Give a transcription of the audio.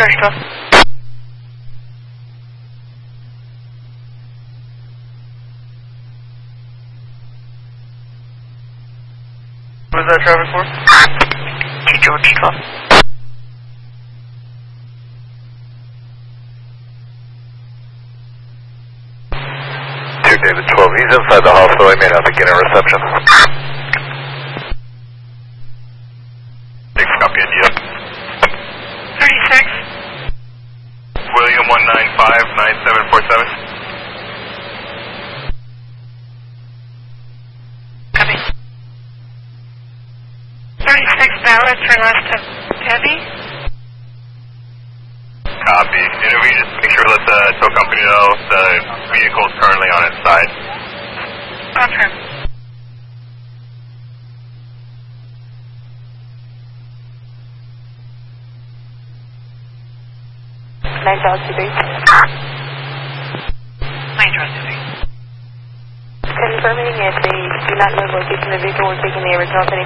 George 12. What is that traffic for? George 12. David 12, he's inside the hospital, he may not be getting reception. Copy idea. 36. William 195-9747. Copy. 36 Ballard, turn left to Heavy. Copy. And we just make sure to let the tow company know the vehicle is currently on its side. Okay. Nitro TV. Nitro TV. Confirming if they do not know location of the vehicle, we're taking the original